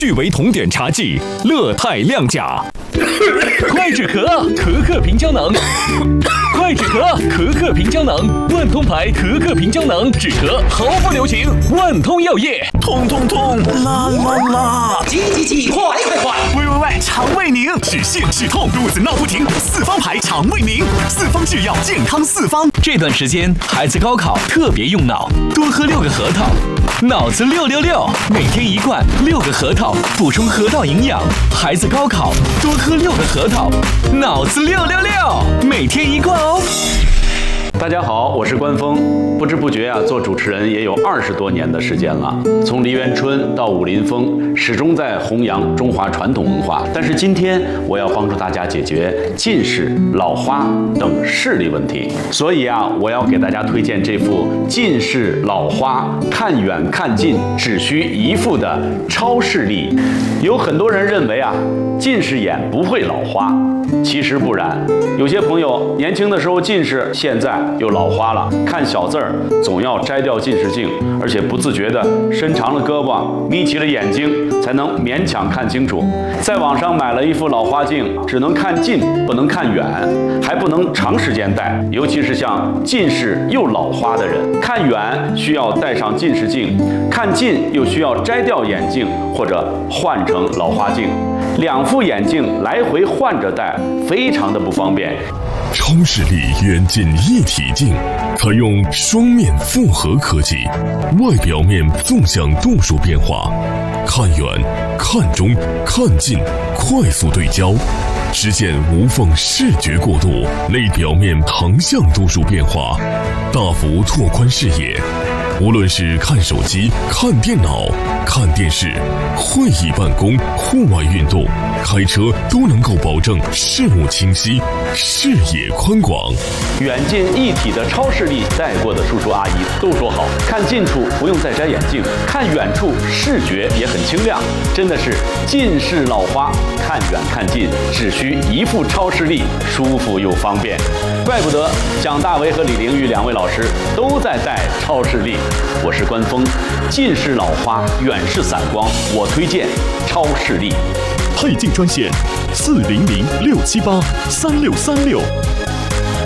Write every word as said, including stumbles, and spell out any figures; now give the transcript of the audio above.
聚维酮碘茶剂，乐泰亮钾。 快止咳，可可平胶囊。快止咳，可可平胶囊，万通牌可可平胶囊，止咳毫不留情。万通药业， 痛痛痛，啦啦啦， 急急急，快快快！ 喂喂喂，肠胃宁，止泻止痛，肚子闹不停，四方牌肠胃宁，四方制药，健康四方。 这段时间孩子高考特别用脑，多喝六个核桃，脑子六六六，每天一罐六个核桃，补充核桃营养。孩子高考多喝六个核桃，脑子六六六，每天一罐哦。 大家好，我是关峰。不知不觉啊，做主持人也有二十多年的时间了。从梨园春到武林风，始终在弘扬中华传统文化。但是今天我要帮助大家解决近视、老花等视力问题。所以啊，我要给大家推荐这副近视老花看远看近只需一副的超视力。有很多人认为啊，近视眼不会老花。其实不然，有些朋友年轻的时候近视，现在又老花了，看小字儿总要摘掉近视镜，而且不自觉地伸长了胳膊，眯起了眼睛，才能勉强看清楚。在网上买了一副老花镜，只能看近，不能看远，还不能长时间戴，尤其是像近视又老花的人，看远需要戴上近视镜，看近又需要摘掉眼镜或者换成老花镜，两副眼镜来回换着戴，非常的不方便。 超视力远近一体镜，采用双面复合科技，外表面纵向度数变化，看远、看中、看近，快速对焦，实现无缝视觉过渡；内表面横向度数变化，大幅拓宽视野。无论是看手机、看电脑、看电视、会议办公、户外运动、开车，都能够保证视物清晰、视野宽广。 远近一体的超视力，戴过的叔叔阿姨都说好，看近处不用再摘眼镜，看远处视觉也很清亮，真的是近视老花，看远看近只需一副超视力，舒服又方便。怪不得蒋大为和李玲玉两位老师都在戴超视力。我是关峰，近视老花，远视散光，我推荐超视力。 配镜专线：四零零六七八三六三六。